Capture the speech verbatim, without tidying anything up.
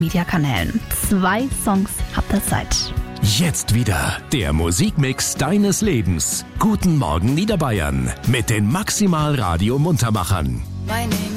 Media-Kanälen. Zwei Songs habt ihr Zeit. Jetzt wieder der Musikmix deines Lebens. Guten Morgen Niederbayern mit den Maximal Radio Muntermachern. My name